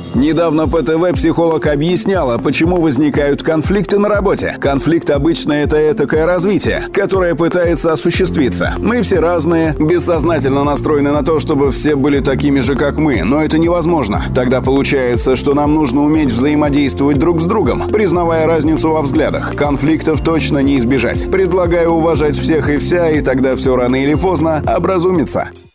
Недавно по ТВ психолог объясняла, почему возникают конфликты на работе. Конфликт обычно это этакое развитие, которое пытается осуществиться. Мы все разные, бессознательно настроены на то, чтобы все были такими же, как мы, но это невозможно. Тогда получается, что нам нужно уметь взаимодействовать друг с другом, признавая разницу во взглядах. Конфликтов точно не избежать. Предлагаю уважать всех и вся, и тогда все рано или поздно образумится.